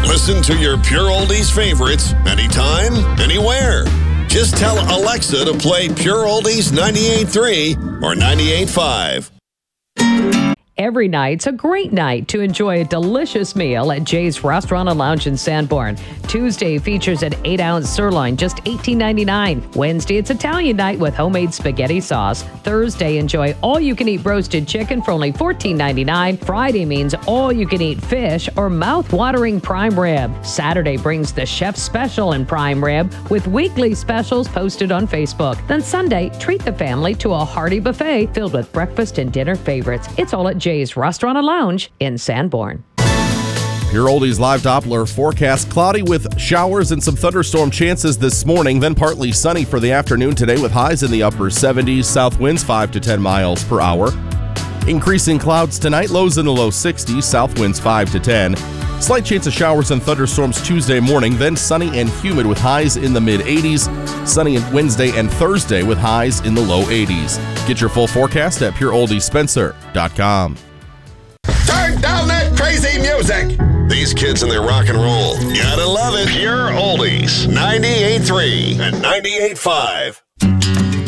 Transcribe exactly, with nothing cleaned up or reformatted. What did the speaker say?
Listen to your Pure Oldies favorites anytime, anywhere. Just tell Alexa to play Pure Oldies ninety-eight point three or ninety-eight point five. Every night's a great night to enjoy a delicious meal at Jay's Restaurant and Lounge in Sanborn. Tuesday features an eight ounce sirloin, just eighteen ninety-nine. Wednesday, it's Italian night with homemade spaghetti sauce. Thursday, enjoy all-you-can-eat roasted chicken for only fourteen ninety-nine. Friday means all-you-can-eat fish or mouth-watering prime rib. Saturday brings the chef's special in prime rib with weekly specials posted on Facebook. Then Sunday, treat the family to a hearty buffet filled with breakfast and dinner favorites. It's all at Jay's Restaurant and Lounge in Sanborn. Your Oldies Live Doppler forecast: cloudy with showers and some thunderstorm chances this morning, then partly sunny for the afternoon today with highs in the upper seventies, south winds five to ten miles per hour. Increasing clouds tonight, lows in the low sixties, south winds five to ten. Slight chance of showers and thunderstorms Tuesday morning, then sunny and humid with highs in the mid eighties. Sunny Wednesday and Thursday with highs in the low eighties. Get your full forecast at pure oldies spencer dot com. Turn down that crazy music! These kids and their rock and roll. Gotta love it. Pure Oldies ninety-eight point three and ninety-eight point five.